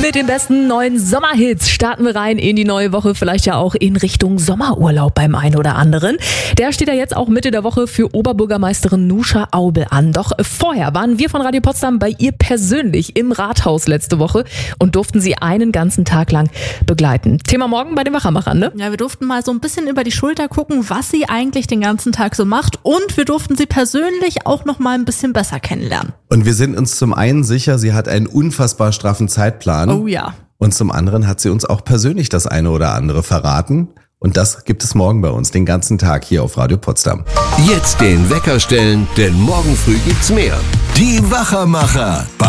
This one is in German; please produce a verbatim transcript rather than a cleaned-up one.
Mit den besten neuen Sommerhits starten wir rein in die neue Woche, vielleicht ja auch in Richtung Sommerurlaub beim einen oder anderen. Der steht ja jetzt auch Mitte der Woche für Oberbürgermeisterin Nuscha Aubel an. Doch vorher waren wir von Radio Potsdam bei ihr persönlich im Rathaus letzte Woche und durften sie einen ganzen Tag lang begleiten. Thema morgen bei den Wachermachern, ne? Ja, wir durften mal so ein bisschen über die Schulter gucken, was sie eigentlich den ganzen Tag so macht, und wir durften sie persönlich auch noch mal ein bisschen besser kennenlernen. Und wir sind uns zum einen sicher, sie hat einen unfassbar straffen Zeitplan. Oh ja. Und zum anderen hat sie uns auch persönlich das eine oder andere verraten. Und das gibt es morgen bei uns, den ganzen Tag hier auf Radio Potsdam. Jetzt den Wecker stellen, denn morgen früh gibt's mehr. Die Wachermacher.